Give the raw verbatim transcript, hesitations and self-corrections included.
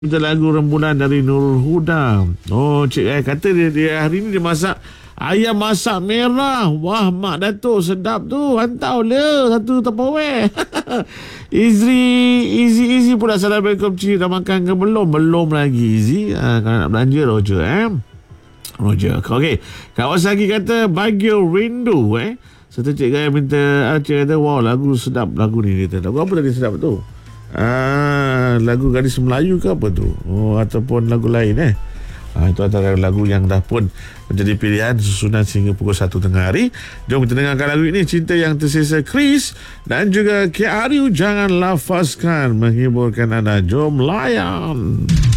Kita lagu Rembulan dari Nurul Huda. Oh, cik eh kata dia, dia hari ni dia masak ayam masak merah. Wah, Mak Datuk sedap tu. Hantar le satu Tupperware. Izri, Izzy, Izzy pula. Assalamualaikum cik. Dah makan ke belum? Belum lagi Izzy. Ha, kalau nak belanja Roger eh. Roger. Okey. Kawan lagi kata Bagio Rindu eh. Serta cik Gaya minta, cik kata wow lagu sedap lagu ni. Dia kata lagu apa tadi sedap tu? Ah, lagu Gadis Melayu ke apa tu? Oh, ataupun lagu lain eh. Ah, itu antara lagu yang dah pun menjadi pilihan susunan sehingga pukul satu tengah hari. Jom kita dengarkan lagu ini, Cinta Yang Tersisa Chris dan juga K R U Jangan Lafazkan, menghiburkan anda. Jom layan.